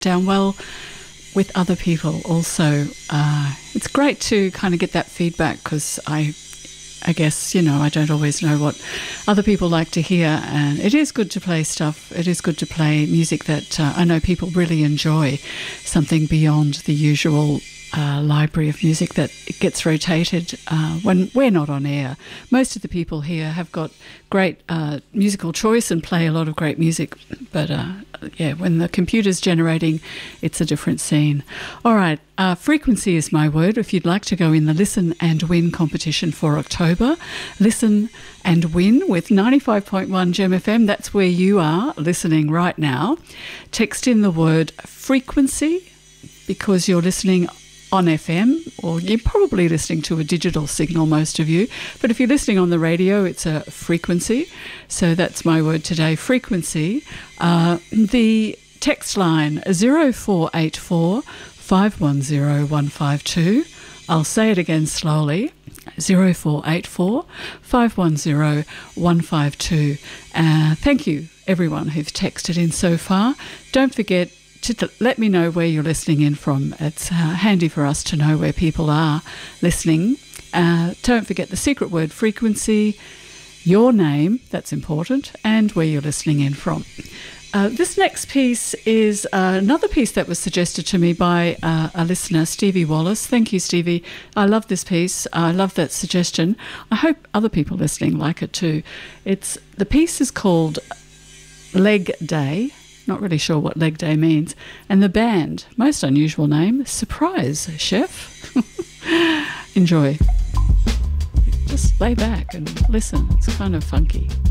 down well with other people also. It's great to kind of get that feedback, because I guess, you know, I don't always know what other people like to hear, and it is good to play stuff. It is good to play music that I know people really enjoy, something beyond the usual library of music that gets rotated when we're not on air. Most of the people here have got great musical choice and play a lot of great music, but yeah, when the computer's generating, it's a different scene. All right, frequency is my word. If you'd like to go in the Listen and Win competition for October, listen and win with 95.1 Gem FM. That's where you are listening right now. Text in the word frequency, because you're listening on FM, or you're probably listening to a digital signal, most of you. But if you're listening on the radio, it's a frequency. So that's my word today, frequency. The text line 0484 510 152. I'll say it again slowly. 0484 510 152. Thank you, everyone who's texted in so far. Don't forget to let me know where you're listening in from. It's handy for us to know where people are listening. Don't forget the secret word frequency, your name, that's important, and where you're listening in from. This next piece is another piece that was suggested to me by a listener, Stevie Wallace. Thank you, Stevie. I love this piece. I love that suggestion. I hope other people listening like it too. The piece is called Leg Day. Not really sure what Leg Day means. And the band, most unusual name, Surprise Chef. Enjoy. Just lay back and listen. It's kind of funky.